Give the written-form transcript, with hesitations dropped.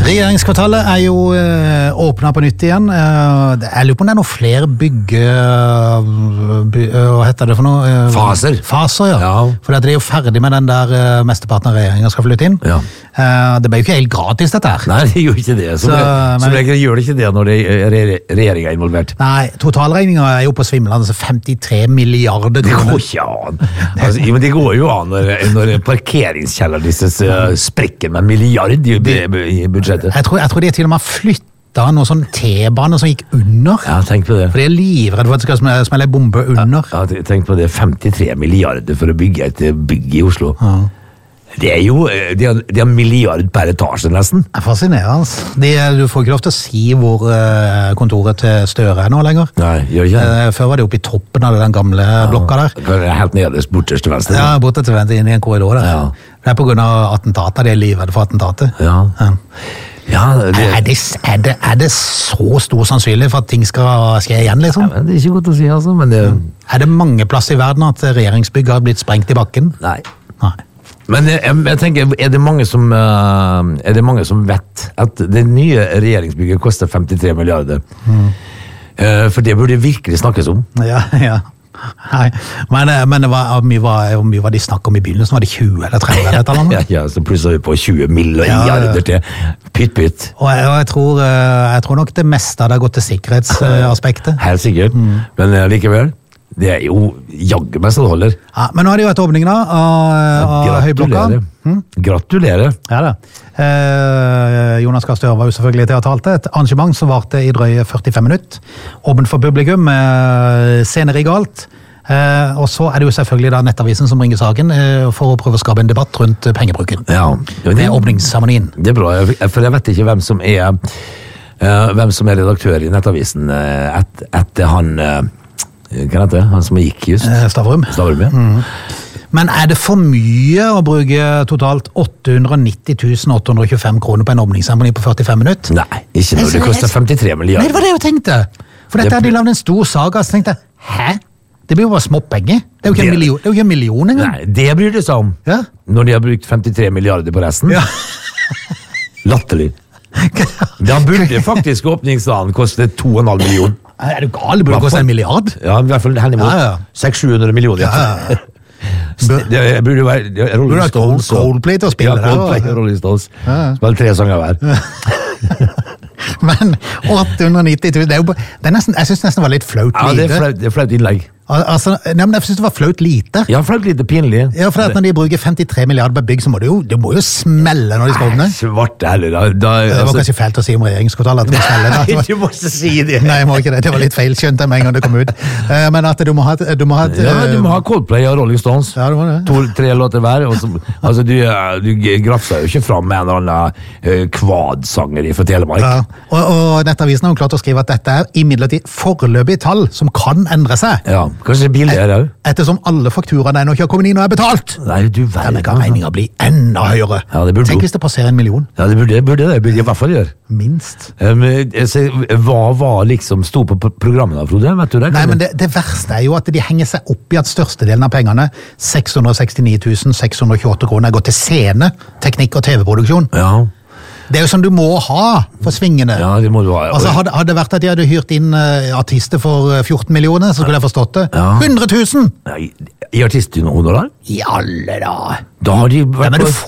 Regjeringskvartalet jo åpnet på nytt igjen. Jeg lurer på om det noen flere hva heter det for noe? Faser, ja. For det jo ferdig med den der mesteparten av regjeringen skal flytte inn. Ja. Det ble jo ikke helt gratis dette her. Nei, det gjør ikke det. Som regel gjør det ikke det når regjeringen involvert. Nei, totalregningen jo på svimlende 53 milliarder kroner. Det går ikke an. Altså, men det går jo an når parkeringskjeller disse sprekker med en milliard i budsjettet. Jeg tror de til og med flyttet noen sånn T-bane som gikk under. Ja, tenk på det. For de livredd for at det skal smelle en bombe under. Ja, tenk på det. 53 milliarder for å bygge et bygg i Oslo. Ja. Det jo det er en milliard per etasje nesten. Det fascinerende. Du får ikke lov til å si hvor kontoret til Støre nå lenger. Nei, gjør ikke det. Før var det oppe i toppen av den gamle blokka der. Det helt nederst, bortest til venstre. Ja, bortest til venstre, inn i en korridor der. Ja. Det på grunn av attentatet, de livredd for attentatet. Ja. Er det så stor sannsynlig for at ting skal skje igjen, liksom? Ja, det ikke godt å si, altså, men det... Er det mange plasser i verden at regjeringsbygg har blitt sprengt i bakken? Nei. Men jeg tenker, er det mange som vet at det nye regjeringsbygget koster 53 milliarder? For det burde virkelig snakkes om. Ja. Nei, men hvor mye var de snakket om i begynnelsen? Var det 20 eller 30 eller et eller annet? Ja, så plusser vi på 20 milliarder til pytt. Og jeg tror nok det meste av det har gått til sikkerhetsaspektet. Helt sikkert, men likevel. Det jo jagge meg så det holder. Ja, men nå har det jo vært åpning da av Høyblokka. Gratulerer. Ja da. Jonas Gahr Støre var jo selvfølgelig til å ha talt det. Et arrangement som varte i drøye 45 minutter. Åpent for publikum, scenerigg og alt. Og så det jo selvfølgelig da Nettavisen som ringer saken for å prøve å skape en debatt rundt pengebruken. Ja. Det åpningsseremonien. Det bra, for jeg vet ikke hvem som redaktør i Nettavisen etter han... Hva heter det? Han som gikk just? Stavrum, ja. Men det for mye å bruke totalt 890 825 kroner på en åpningsseremoni på 45 minutter? Nei, ikke når det koster 53 milliarder. Nei, det var det jeg tenkte. For dette de lavet en stor saga, så tenkte jeg, hæ? Det blir jo bare småpenger. Det jo ikke en million engang. Nei, det bryr det seg om. Ja? Når de har brukt 53 milliarder på resten. Ja. Latterlig. Da burde faktisk åpningsdagen koste 2,5 millioner. Du gal? Det burde koste 1 milliard? Ja, i hvert fall henimot 600-700 millioner. Ja. Det burde være Rolling Stones. Coldplay til å spille der. Coldplay og Rolling Stones. Spiller 3 sanger hver. Men 890 000, jeg synes nesten det var litt flaut lite. Ja, det flaut innlegg. Altså, men jeg synes det var flaut lite. Ja, flaut lite, pinlig. Ja, for når de bruker 53 milliarder på bygg, så må det må jo smelle når de skal åpne. Svarte heller, da. Det var kanskje feilt å si om regjeringskvartalet at det må smelle. Nei, du må ikke si det. Nei, jeg må ikke det. Det var litt feil, skjønte jeg med en gang det kom ut. Men at du må ha ja, du må ha Coldplay og Rolling Stones. Ja, det må det. 2-3 låter hver. Altså, du grafser jo ikke fram med en eller annen kvadsanger fra Telemark. Ja, og Nettavisen har jo klart å skrive at dette imidlertid foreløpig tall som kan endre seg. Ja. Kanskje billigere også. Ettersom alle fakturaene ennå ikke har kommet inn og betalt. Nei, du verden. Dermed kan regningen bli enda høyere. Ja, det burde. Tenk hvis det passerer 1 million. Ja, det burde i hvert fall gjøre. Minst. Hva var liksom sto på programmet da, Frode? Vet du det? Nei, men det verste jo at de henger seg opp i at størstedelen av pengene, 669 628 kroner, går til scene, teknikk og TV-produksjon. Ja. Det jo sånn du må ha for svingene. Ja, det må du ha. Altså, hadde det vært at de hadde hyrt inn artister for 14 millioner, så skulle jeg forstått det. Ja. 100 000! I artisthonorar? I alle da. Da har de vært